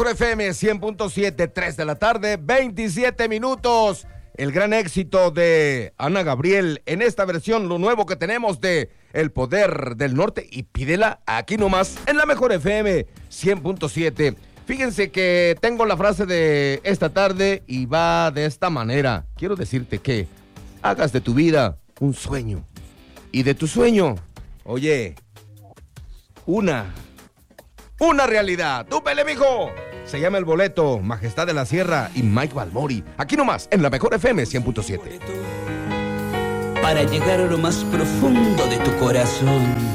FM 100.7, 3 de la tarde, 27 minutos. El gran éxito de Ana Gabriel en esta versión, lo nuevo que tenemos de El Poder del Norte. Y pídela aquí nomás, en la mejor FM 100.7. Fíjense que tengo la frase de esta tarde y va de esta manera. Quiero decirte que hagas de tu vida un sueño. Y de tu sueño, oye, una realidad. ¡Tú pele, mijo! Se llama El Boleto, Majestad de la Sierra y Mike Balmori. Aquí nomás, en la mejor FM 100.7. Para llegar a lo más profundo de tu corazón.